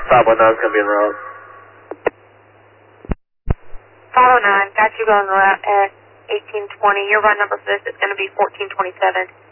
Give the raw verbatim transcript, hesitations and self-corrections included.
five one nine is going to be en route. five oh nine, got you going route at eighteen twenty. Your run number for this is going to be fourteen twenty-seven.